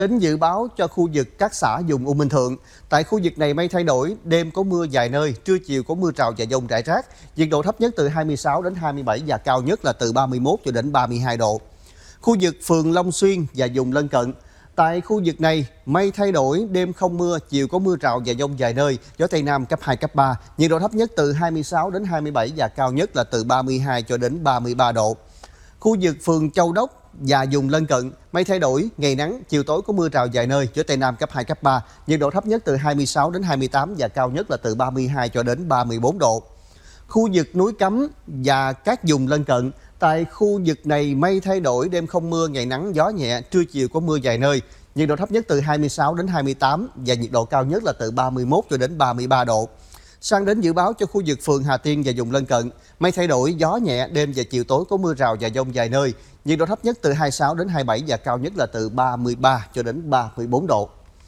Đến dự báo cho khu vực các xã vùng U Minh Thượng. Tại khu vực này mây thay đổi, đêm có mưa vài nơi, trưa chiều có mưa rào và dông rải rác. Nhiệt độ thấp nhất từ 26 đến 27 và cao nhất là từ 31 cho đến 32 độ. Khu vực phường Long Xuyên và vùng lân cận. Tại khu vực này, mây thay đổi, đêm không mưa, chiều có mưa rào và dông vài nơi, gió Tây Nam cấp 2, cấp 3. Nhiệt độ thấp nhất từ 26 đến 27 và cao nhất là từ 32 cho đến 33 độ. Khu vực phường Châu Đốc và vùng lân cận, mây thay đổi, ngày nắng, chiều tối có mưa rào vài nơi, gió Tây Nam cấp 2, cấp 3. Nhiệt độ thấp nhất từ 26 đến 28 và cao nhất là từ 32 cho đến 34 độ. Khu vực núi Cấm và các vùng lân cận. Tại khu vực này mây thay đổi, đêm không mưa, ngày nắng, gió nhẹ, trưa chiều có mưa vài nơi. Nhiệt độ thấp nhất từ 26 đến 28 và nhiệt độ cao nhất là từ 31 cho đến 33 độ. Sang đến dự báo cho khu vực phường Hà Tiên và vùng lân cận, mây thay đổi, gió nhẹ, đêm và chiều tối có mưa rào và dông vài nơi. Nhiệt độ thấp nhất từ 26 đến 27 và cao nhất là từ 33 cho đến 34 độ.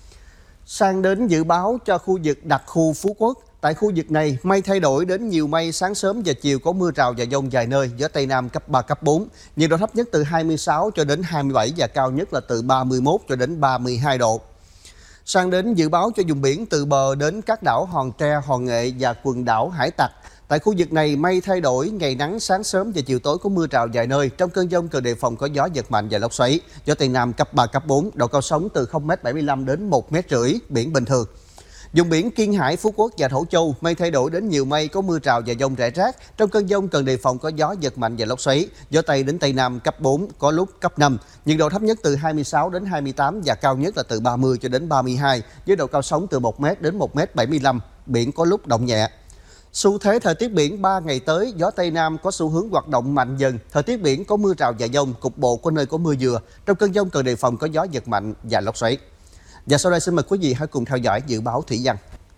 Sang đến dự báo cho khu vực đặc khu Phú Quốc. Tại khu vực này, mây thay đổi đến nhiều mây, sáng sớm và chiều có mưa rào và dông vài nơi, gió Tây Nam cấp 3, cấp 4. Nhiệt độ thấp nhất từ 26 cho đến 27 và cao nhất là từ 31 cho đến 32 độ. Sang đến dự báo cho vùng biển từ bờ đến các đảo Hòn Tre, Hòn Nghệ và quần đảo Hải Tặc. Tại khu vực này, mây thay đổi, ngày nắng, sáng sớm và chiều tối có mưa rào vài nơi. Trong cơn dông cần đề phòng có gió giật mạnh và lốc xoáy. Gió Tây Nam cấp 3, cấp 4, độ cao sóng từ 0,75 m đến 1,5 m, biển bình thường. Vùng biển Kiên Hải, Phú Quốc và Thổ Châu, mây thay đổi đến nhiều mây, có mưa rào và dông rải rác. Trong cơn dông cần đề phòng có gió giật mạnh và lốc xoáy. Gió Tây đến Tây Nam cấp 4, có lúc cấp 5. Nhiệt độ thấp nhất từ 26 đến 28 và cao nhất là từ 30 cho đến 32, với độ cao sóng từ 1 m đến 1,75 m, biển có lúc động nhẹ. Xu thế thời tiết biển 3 ngày tới, gió Tây Nam có xu hướng hoạt động mạnh dần. Thời tiết biển có mưa rào và dông, cục bộ có nơi có mưa vừa. Trong cơn dông cần đề phòng có gió giật mạnh và lốc xoáy. Và sau đây xin mời quý vị hãy cùng theo dõi dự báo thủy văn.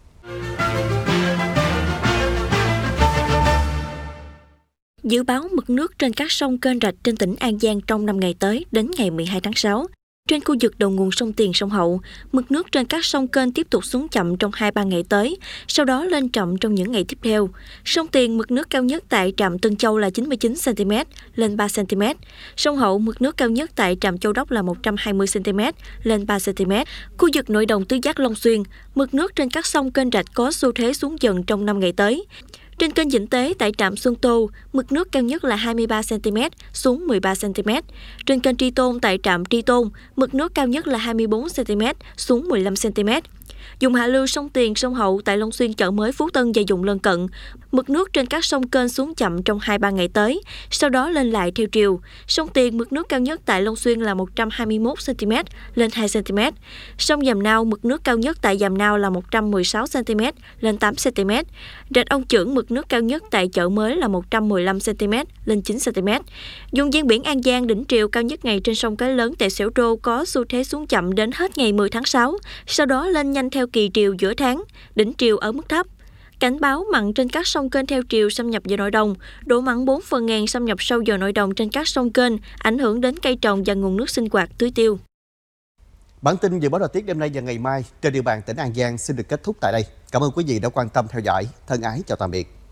Dự báo mực nước trên các sông kênh rạch trên tỉnh An Giang trong 5 ngày tới đến ngày 12 tháng 6. Trên khu vực đầu nguồn sông Tiền, sông Hậu, mực nước trên các sông kênh tiếp tục xuống chậm trong 2-3 ngày tới, sau đó lên chậm trong những ngày tiếp theo. Sông Tiền, mực nước cao nhất tại trạm Tân Châu là 99 cm, lên 3 cm. Sông Hậu, mực nước cao nhất tại trạm Châu Đốc là 120 cm, lên 3 cm. Khu vực nội đồng tứ giác Long Xuyên, mực nước trên các sông kênh rạch có xu thế xuống dần trong 5 ngày tới. Trên kênh Vĩnh Tế tại trạm Xuân Tô, mực nước cao nhất là 23 cm, xuống 13 cm. Trên kênh Tri Tôn tại trạm Tri Tôn, mực nước cao nhất là 24 cm, xuống 15 cm. Vùng hạ lưu sông Tiền, sông Hậu tại Long Xuyên, Chợ Mới, Phú Tân và vùng lân cận, mực nước trên các sông kênh xuống chậm trong 2-3 ngày tới, sau đó lên lại theo chiều. Sông Tiền, mực nước cao nhất tại Long Xuyên là 121 cm, lên 2 cm. Sông Giàm Nao, mực nước cao nhất tại Giàm Nao là 116 cm, lên 8 cm. Rạch Ông Chưởng, mực nước cao nhất tại Chợ Mới là 115 cm, lên 9 cm. Vùng ven biển An Giang, đỉnh triều cao nhất ngày trên sông Cái Lớn tại Xẻo Rô có xu thế xuống chậm đến hết ngày 10 tháng 6, sau đó lên nhanh theo kỳ triều giữa tháng, đỉnh triều ở mức thấp. Cảnh báo mặn trên các sông kênh theo triều xâm nhập vào nội đồng, độ mặn 4/1000 xâm nhập sâu vào nội đồng trên các sông kênh, ảnh hưởng đến cây trồng và nguồn nước sinh hoạt tưới tiêu. Bản tin dự báo thời tiết đêm nay và ngày mai trên địa bàn tỉnh An Giang xin được kết thúc tại đây. Cảm ơn quý vị đã quan tâm theo dõi. Thân ái chào tạm biệt.